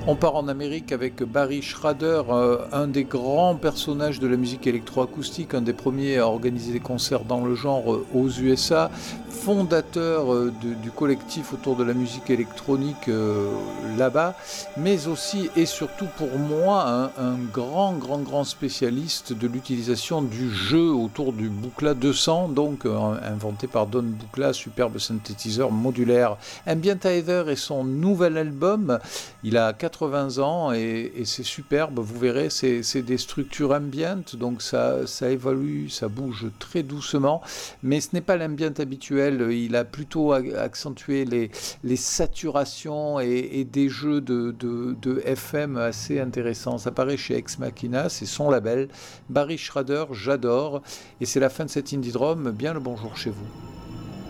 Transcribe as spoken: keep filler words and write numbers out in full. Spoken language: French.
On part en Amérique avec Barry Schrader, euh, un des grands personnages de la musique électroacoustique, un des premiers à organiser des concerts dans le genre euh, aux U S A, fondateur euh, de, du collectif autour de la musique électronique euh, là-bas, mais aussi et surtout pour moi un, un grand, grand, grand spécialiste de l'utilisation du jeu autour du Buchla deux cents, donc euh, inventé par Don Buchla, superbe synthétiseur modulaire. Ambientizer est son nouvel album. Il a quatre-vingts ans et, et c'est superbe, vous verrez, c'est, c'est des structures ambiantes, donc ça, ça évolue, ça bouge très doucement, mais ce n'est pas l'ambient habituel, il a plutôt accentué les, les saturations et, et des jeux de, de, de F M assez intéressants. Ça paraît chez Ex Machina, c'est son label. Barry Schrader, j'adore, et c'est la fin de cet Indie Drum, bien le bonjour chez vous.